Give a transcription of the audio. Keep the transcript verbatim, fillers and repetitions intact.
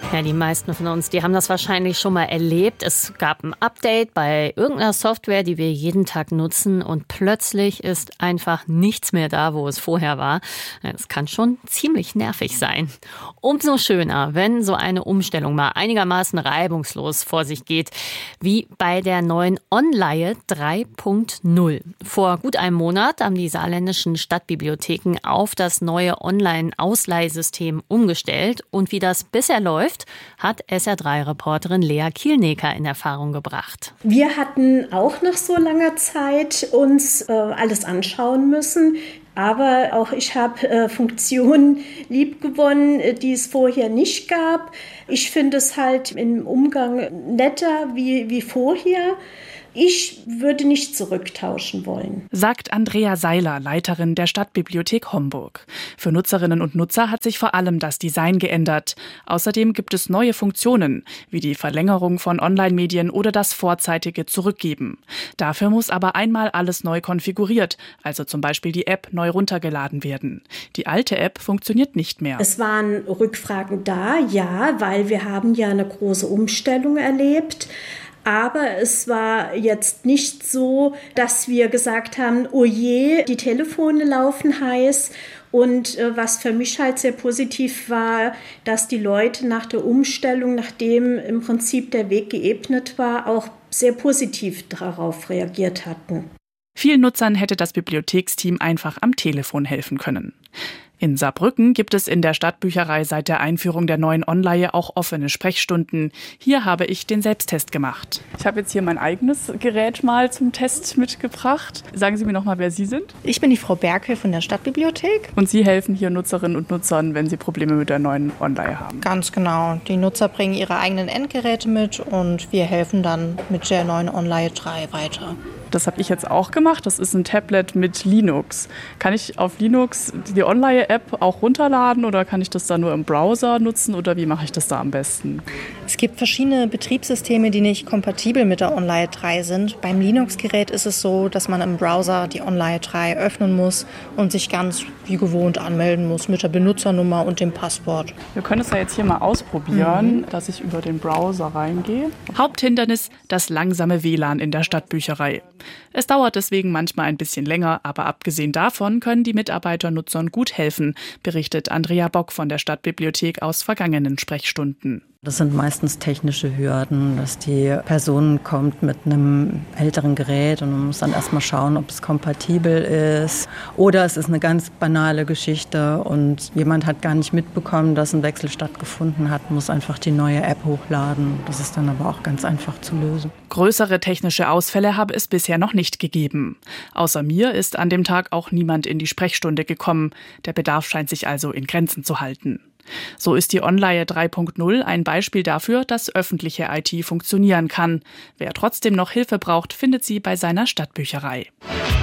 Ja, die meisten von uns, die haben das wahrscheinlich schon mal erlebt. Es gab ein Update bei irgendeiner Software, die wir jeden Tag nutzen und plötzlich ist einfach nichts mehr da, wo es vorher war. Es kann schon ziemlich nervig sein. Umso schöner, wenn so eine Umstellung mal einigermaßen reibungslos vor sich geht, wie bei der neuen Onleihe drei Punkt null. Vor gut einem Monat haben die saarländischen Stadtbibliotheken auf das neue Online-Ausleihsystem umgestellt und wie das bisher läuft, hat S R drei Reporterin Lea Kielneker in Erfahrung gebracht. Wir hatten auch nach so langer Zeit uns äh, alles anschauen müssen. Aber auch ich habe äh, Funktionen liebgewonnen, die es vorher nicht gab. Ich finde es halt im Umgang netter wie, wie vorher. Ich würde nicht zurücktauschen wollen, sagt Andrea Seiler, Leiterin der Stadtbibliothek Homburg. Für Nutzerinnen und Nutzer hat sich vor allem das Design geändert. Außerdem gibt es neue Funktionen, wie die Verlängerung von Online-Medien oder das vorzeitige Zurückgeben. Dafür muss aber einmal alles neu konfiguriert, also zum Beispiel die App neu runtergeladen werden. Die alte App funktioniert nicht mehr. Es waren Rückfragen da, ja, weil wir haben ja eine große Umstellung erlebt. Aber es war jetzt nicht so, dass wir gesagt haben, oh je, die Telefone laufen heiß. Und äh, was für mich halt sehr positiv war, dass die Leute nach der Umstellung, nachdem im Prinzip der Weg geebnet war, auch sehr positiv darauf reagiert hatten. Vielen Nutzern hätte das Bibliotheksteam einfach am Telefon helfen können. In Saarbrücken gibt es in der Stadtbücherei seit der Einführung der neuen Onleihe auch offene Sprechstunden. Hier habe ich den Selbsttest gemacht. Ich habe jetzt hier mein eigenes Gerät mal zum Test mitgebracht. Sagen Sie mir noch mal, wer Sie sind? Ich bin die Frau Berke von der Stadtbibliothek. Und Sie helfen hier Nutzerinnen und Nutzern, wenn sie Probleme mit der neuen Onleihe haben? Ganz genau. Die Nutzer bringen ihre eigenen Endgeräte mit und wir helfen dann mit der neuen Onleihe drei weiter. Das habe ich jetzt auch gemacht. Das ist ein Tablet mit Linux. Kann ich auf Linux die Onleihe-App auch runterladen oder kann ich das dann nur im Browser nutzen oder wie mache ich das da am besten? Es gibt verschiedene Betriebssysteme, die nicht kompatibel mit der Onleihe drei sind. Beim Linux-Gerät ist es so, dass man im Browser die Onleihe drei öffnen muss und sich ganz wie gewohnt anmelden muss mit der Benutzernummer und dem Passwort. Wir können es ja jetzt hier mal ausprobieren, mhm. dass ich über den Browser reingehe. Haupthindernis, das langsame W L A N in der Stadtbücherei. Es dauert deswegen manchmal ein bisschen länger, aber abgesehen davon können die Mitarbeiter Nutzern gut helfen, berichtet Andrea Bock von der Stadtbibliothek aus vergangenen Sprechstunden. Das sind meistens technische Hürden, dass die Person kommt mit einem älteren Gerät und man muss dann erstmal schauen, ob es kompatibel ist. Oder es ist eine ganz banale Geschichte und jemand hat gar nicht mitbekommen, dass ein Wechsel stattgefunden hat, muss einfach die neue App hochladen. Das ist dann aber auch ganz einfach zu lösen. Größere technische Ausfälle habe es bisher noch nicht gegeben. Außer mir ist an dem Tag auch niemand in die Sprechstunde gekommen. Der Bedarf scheint sich also in Grenzen zu halten. So ist die Onleihe drei Punkt null ein Beispiel dafür, dass öffentliche I T funktionieren kann. Wer trotzdem noch Hilfe braucht, findet sie bei seiner Stadtbücherei.